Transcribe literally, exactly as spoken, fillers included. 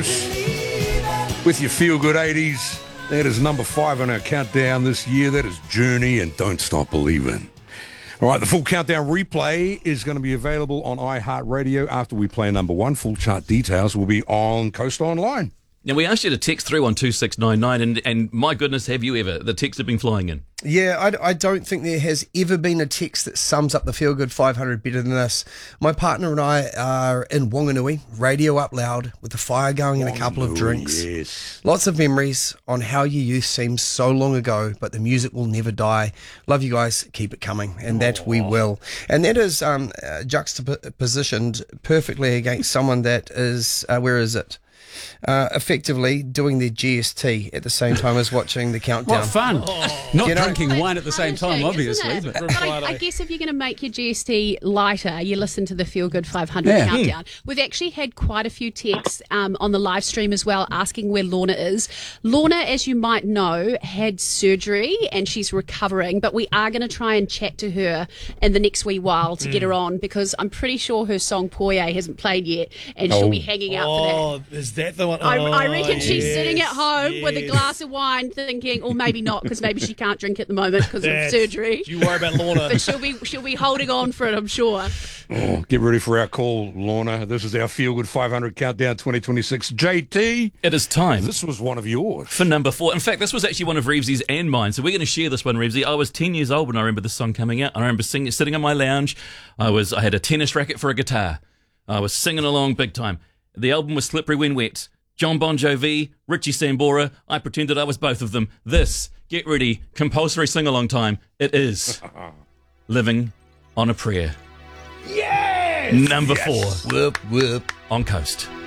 Bruce with your feel-good eighties. That is number five on our countdown this year. That is Journey and Don't Stop Believing. All right, the full countdown replay is going to be available on iHeartRadio after we play number one. Full chart details will be on Coast Online. Now, we asked you to text through on two six nine nine, and, and my goodness, have you ever? The texts have been flying in. Yeah, I, I don't think there has ever been a text that sums up the Feel Good five hundred better than this. My partner and I are in Whanganui, radio up loud, with the fire going and a couple of drinks. Yes. Lots of memories on how your youth seems so long ago, but the music will never die. Love you guys, keep it coming, and that Aww. we will. And that is um, uh, juxtapositioned perfectly against someone that is, uh, where is it? Uh, effectively doing their G S T at the same time as watching the countdown. What fun! Oh. Not you know, drinking wine at the same time, obviously. But, but I, I guess if you're going to make your G S T lighter, you listen to the Feel Good five hundred yeah. countdown. Mm. We've actually had quite a few texts um, on the live stream as well asking where Lorna is. Lorna, as you might know, had surgery and she's recovering, but we are going to try and chat to her in the next wee while to mm. get her on, because I'm pretty sure her song Poye hasn't played yet and oh. she'll be hanging out oh, for that. Is that the one? I, oh, I reckon yes, she's sitting at home yes. with a glass of wine thinking, or maybe not, because maybe she can't drink at the moment because of surgery. You worry about Lorna. But she'll be she'll be holding on for it, I'm sure. Oh, get ready for our call, Lorna. This is our Feel Good five hundred countdown twenty twenty-six. J T. It is time. This was one of yours. For number four. In fact, this was actually one of Reeves's and mine, so we're going to share this one, Reevesy. I was ten years old when I remember this song coming out. I remember singing, sitting on my lounge. I was I had a tennis racket for a guitar. I was singing along big time. The album was Slippery When Wet. John Bon Jovi, Richie Sambora. I pretended I was both of them. This, get ready, compulsory sing-along time. It is Living on a Prayer. Yes! Number yes! four. Whoop, whoop. On Coast.